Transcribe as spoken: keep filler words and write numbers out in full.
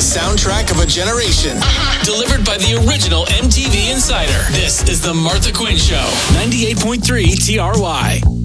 soundtrack of a generation. Delivered by the original M T V Insider. This is The Martha Quinn Show. ninety-eight point three T R Y.